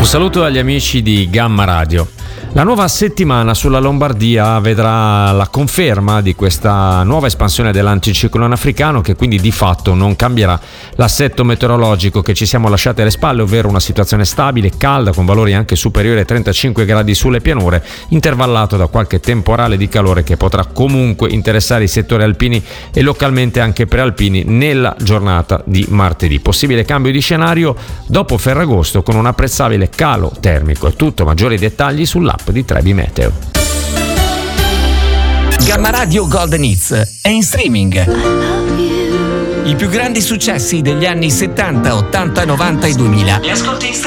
saluto agli amici di Gamma Radio. La nuova settimana sulla Lombardia vedrà la conferma di questa nuova espansione dell'anticiclone africano, che quindi di fatto non cambierà l'assetto meteorologico che ci siamo lasciati alle spalle, ovvero una situazione stabile, calda, con valori anche superiori ai 35 gradi sulle pianure, intervallato da qualche temporale di calore che potrà comunque interessare i settori alpini e localmente anche prealpini nella giornata di martedì. Possibile cambio di scenario dopo Ferragosto con un apprezzabile calo termico. È tutto, maggiori dettagli sull'app di Trebi Meteo. Gamma Radio Golden Hits è in streaming. I più grandi successi degli anni 70, 80, 90 e 2000 li ascolti in streaming